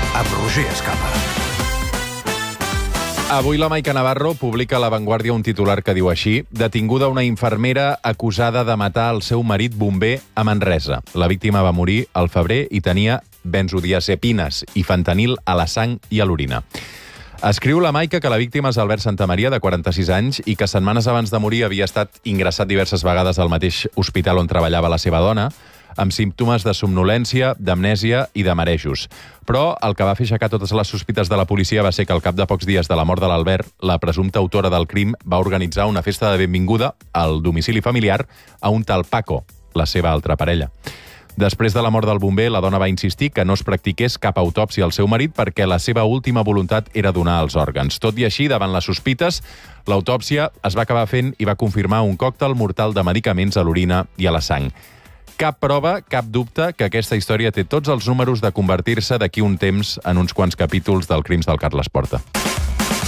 amb Roger Escapa. Avui la Maica Navarro publica a La Vanguardia un titular que diu així: detinguda una infermera acusada de matar el seu marit bomber a Manresa. La víctima va morir al febrer i tenia benzodiazepines i fentanil a la sang i a l'orina. Escriu la Maica que la víctima és Albert Santamaria, de 46 anys, i que setmanes abans de morir havia estat ingressat diverses vegades al mateix hospital on treballava la seva dona, amb símptomes de somnolència, d'amnèsia i de marejos. Però el que va fer aixecar totes les sospites de la policia va ser que al cap de pocs dies de la mort de l'Albert, la presumpta autora del crim va organitzar una festa de benvinguda al domicili familiar a un tal Paco, la seva altra parella. Després de la mort del bomber, la dona va insistir que no es practiqués cap autòpsia al seu marit perquè la seva última voluntat era donar els òrgans. Tot i així, davant les sospites, l'autòpsia es va acabar fent i va confirmar un còctel mortal de medicaments a l'orina i a la sang. Cap prova, cap dubte que aquesta història té tots els números de convertir-se d'aquí un temps en uns quants capítols del Crims del Carles Porta.